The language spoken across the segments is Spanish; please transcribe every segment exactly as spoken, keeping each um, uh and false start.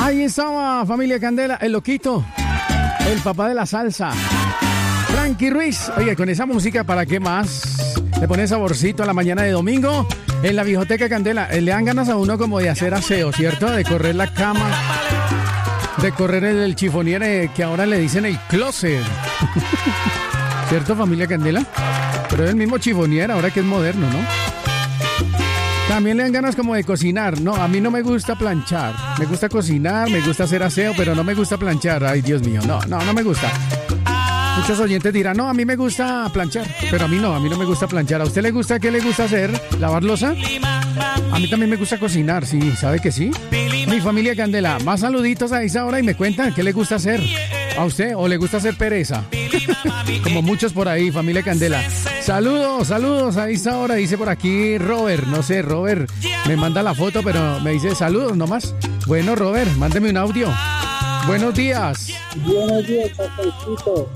Ahí estaba, familia Candela, el loquito, el papá de la salsa, Frankie Ruiz. Oye, con esa música, ¿para qué más? Le pone saborcito a la mañana de domingo en la Viejoteca Candela. Le dan ganas a uno como de hacer aseo, ¿cierto? De correr la cama, de correr el, el chifoniere, que ahora le dicen el closet. ¿Cierto, familia Candela? Pero es el mismo chifoniere, ahora que es moderno, ¿no? También le dan ganas como de cocinar. No, a mí no me gusta planchar. Me gusta cocinar, me gusta hacer aseo, pero no me gusta planchar. Ay, Dios mío, no, no, no me gusta. Muchos oyentes dirán, no, a mí me gusta planchar, pero a mí no, a mí no me gusta planchar. ¿A usted le gusta? ¿Qué le gusta hacer? ¿Lavar loza? A mí también me gusta cocinar, sí, ¿sabe que sí? Mi familia Candela, más saluditos a esa hora y me cuentan qué le gusta hacer. ¿A usted? ¿O le gusta hacer pereza? Como muchos por ahí, familia Candela. Saludos, saludos a esa hora, dice por aquí Robert. No sé, Robert me manda la foto, pero me dice saludos nomás. Bueno, Robert, mándeme un audio. Buenos días. Buenos días, Chaconcito.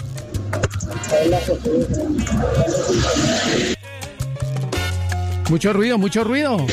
Mucho ruido, mucho ruido.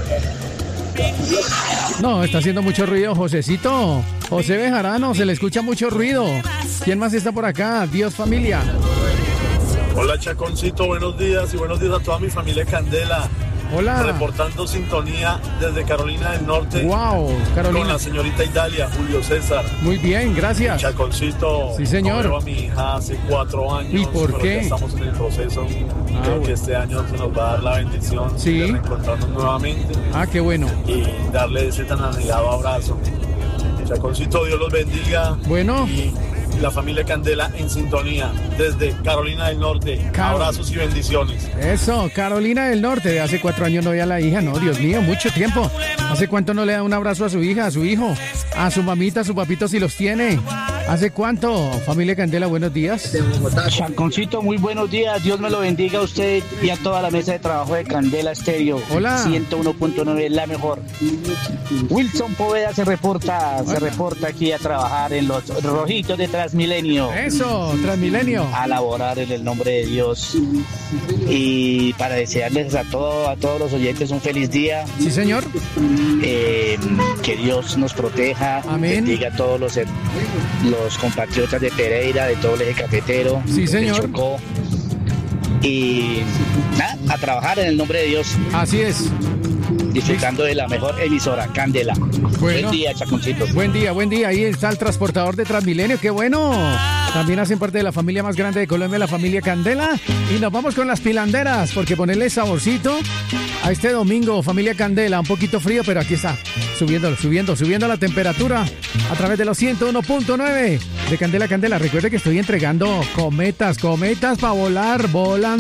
No, está haciendo mucho ruido, Josecito. José Bejarano, se le escucha mucho ruido. ¿Quién más está por acá? Dios, familia. Hola, Chaconcito, buenos días y buenos días a toda mi familia Candela. Hola. Reportando sintonía desde Carolina del Norte. Wow, Carolina. Con la señorita Italia, Julio César. Muy bien, gracias. Chaconcito. Sí, señor. No veo a mi hija hace cuatro años. ¿Y por pero qué? Ya estamos en el proceso. Ah, Creo bueno. que este año se nos va a dar la bendición Sí. de reencontrarnos nuevamente Ah, qué bueno. y darle ese tan anhelado abrazo. Chaconcito, Dios los bendiga. Bueno. Y la familia Candela en sintonía desde Carolina del Norte. Car- Abrazos y bendiciones. Eso, Carolina del Norte. De hace cuatro años no veía a la hija, no, Dios mío, mucho tiempo. ¿Hace cuánto no le da un abrazo a su hija, a su hijo, a su mamita, a su papito si los tiene? ¿Hace cuánto? Familia Candela, buenos días. Chaconcito, muy buenos días. Dios me lo bendiga a usted y a toda la mesa de trabajo de Candela Estéreo. Hola. ciento uno punto nueve, la mejor. Wilson Poveda se reporta, se reporta aquí a trabajar en los rojitos de Transmilenio. Eso, Transmilenio. A laborar en el nombre de Dios. Y para desearles a, todo, a todos los oyentes un feliz día. Sí, señor. Eh, que Dios nos proteja. Amén. Bendiga a todos los, los compatriotas de Pereira, de todo el eje cafetero. Sí, señor. De Chocó. Y nada, a trabajar en el nombre de Dios. Así es. Disfrutando de la mejor emisora, Candela. Bueno. Buen día, Chaconcito. Buen día, buen día. Ahí está el transportador de Transmilenio. ¡Qué bueno! También hacen parte de la familia más grande de Colombia, la familia Candela. Y nos vamos con las pilanderas, porque ponerle saborcito a este domingo, familia Candela. Un poquito frío, pero aquí está. Subiendo, subiendo, subiendo la temperatura a través de los ciento uno punto nueve de Candela Candela. Recuerde que estoy entregando cometas, cometas para volar, volan.